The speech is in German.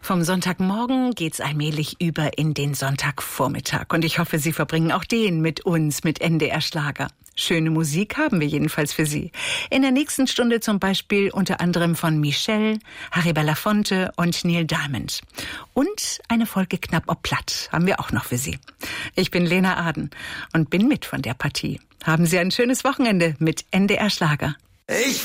Vom Sonntagmorgen geht's allmählich über in den Sonntagvormittag. Und ich hoffe, Sie verbringen auch den mit uns, mit NDR Schlager. Schöne Musik haben wir jedenfalls für Sie. In der nächsten Stunde zum Beispiel unter anderem von Michelle, Harry Belafonte und Neil Diamond. Und eine Folge Knapp ob Platt haben wir auch noch für Sie. Ich bin Lena Aden und bin mit von der Partie. Haben Sie ein schönes Wochenende mit NDR Schlager. Ich